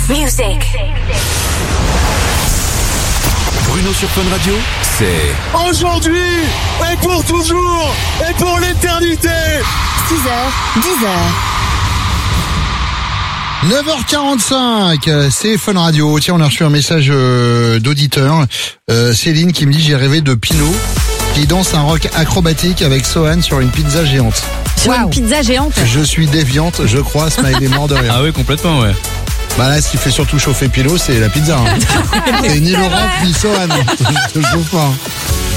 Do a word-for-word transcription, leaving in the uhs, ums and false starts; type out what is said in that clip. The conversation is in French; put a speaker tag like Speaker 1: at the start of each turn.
Speaker 1: Music.
Speaker 2: Bruno sur Fun Radio, c'est
Speaker 3: aujourd'hui et pour toujours et pour l'éternité.
Speaker 1: six heures, dix heures.
Speaker 4: neuf heures quarante-cinq, c'est Fun Radio. Tiens, on a reçu un message euh, d'auditeur. Euh, Céline qui me dit: j'ai rêvé de Pinot qui danse un rock acrobatique avec Sohan sur une pizza géante.
Speaker 5: Sur wow. Une pizza géante.
Speaker 4: Je suis déviante, je crois. Smiley mort de rire.
Speaker 6: Ah oui, complètement, ouais.
Speaker 4: Bah là, ce qui fait surtout chauffer Pinot, c'est la pizza. Hein. C'est ni Laurent ni Sohan. Je ne chauffe pas.